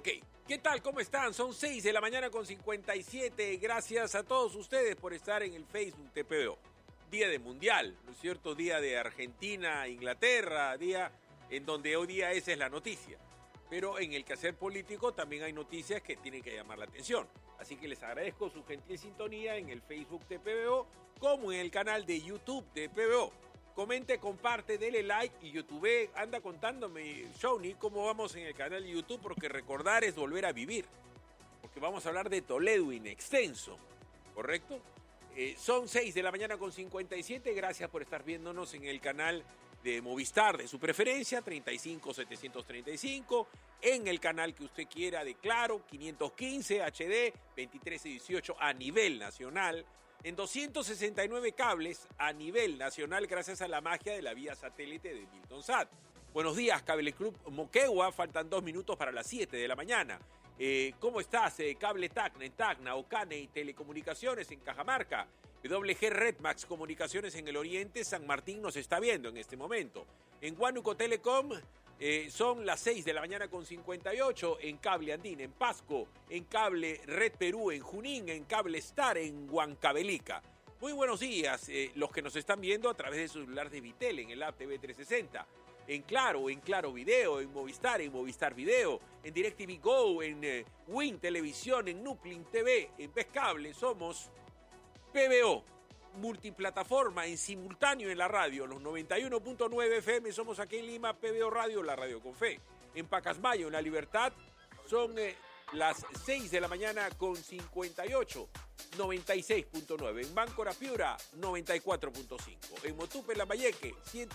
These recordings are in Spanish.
Ok, ¿qué tal? ¿Cómo están? Son 6 de la mañana con 57. Gracias a todos ustedes por estar en el Facebook de PBO. Día de Mundial, ¿no es cierto? Día de Argentina, Inglaterra, día en donde hoy día esa es la noticia. Pero en el quehacer político también hay noticias que tienen que llamar la atención. Así que les agradezco su gentil sintonía en el Facebook de PBO como en el canal de YouTube de PBO. Comente, comparte, dele like y YouTube anda contándome, Shawnee, cómo vamos en el canal de YouTube, porque recordar es volver a vivir. Porque vamos a hablar de Toledo in extenso, ¿correcto? Son 6 de la mañana con 57, gracias por estar viéndonos en el canal de Movistar de su preferencia, 35735, en el canal que usted quiera de Claro, 515 HD, 2318 a nivel nacional, en 269 cables a nivel nacional gracias a la magia de la vía satélite de Milton Sat. Buenos días, Cable Club Moquegua, faltan 2 minutos para las 7 de la mañana. ¿Cómo estás? Cable Tacna en Tacna, Ocane y Telecomunicaciones en Cajamarca. WG Redmax Comunicaciones en el Oriente, San Martín nos está viendo en este momento. En Huánuco Telecom son las 6 de la mañana con 58, en Cable Andín, en Pasco, en Cable Red Perú, en Junín, en Cable Star, en Huancavelica. Muy buenos días, los que nos están viendo a través de su celular de Vitel, en el app TV 360. En Claro Video, en Movistar Video, en DirecTV Go, en Win Televisión, en Nuclin TV, en Vez Cable. Somos PBO, multiplataforma en simultáneo en la radio, los 91.9 FM, somos aquí en Lima, PBO Radio, la radio con fe. En Pacasmayo, en La Libertad, son las 6 de la mañana con 58, 96.9. En Báncora Piura, 94.5. En Motupe, Lambayeque,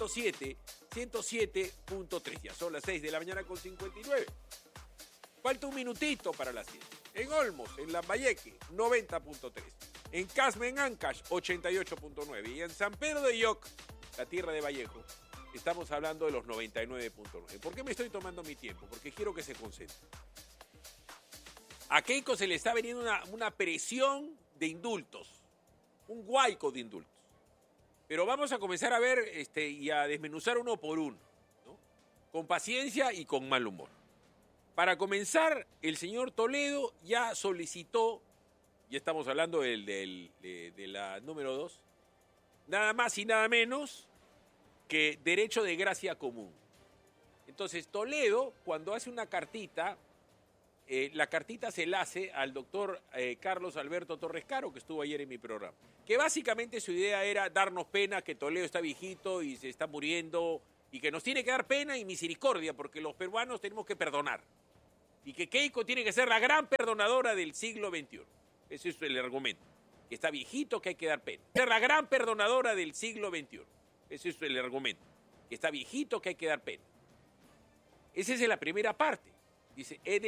107.3. Ya son las 6 de la mañana con 59. Falta un minutito para las 7. En Olmos, en Lambayeque, 90.3. En Casme, en Ancash, 88.9. Y en San Pedro de Yoc, la tierra de Vallejo, estamos hablando de los 99.9. ¿Por qué me estoy tomando mi tiempo? Porque quiero que se concentre. A Keiko se le está veniendo una presión de indultos, un huaico de indultos. Pero vamos a comenzar a ver y a desmenuzar uno por uno, ¿no? Con paciencia y con mal humor. Para comenzar, el señor Toledo ya solicitó, ya estamos hablando de la número 2, nada más y nada menos que derecho de gracia común. Entonces, Toledo, cuando hace una cartita, la cartita se la hace al doctor Carlos Alberto Torres Caro, que estuvo ayer en mi programa, que básicamente su idea era darnos pena, que Toledo está viejito y se está muriendo, y que nos tiene que dar pena y misericordia, porque los peruanos tenemos que perdonar, y que Keiko tiene que ser la gran perdonadora del siglo XXI. Ese es el argumento, que está viejito, que hay que dar pena. Ser la gran perdonadora del siglo XXI. Ese es el argumento, que está viejito, que hay que dar pena. Esa es la primera parte. Dice, he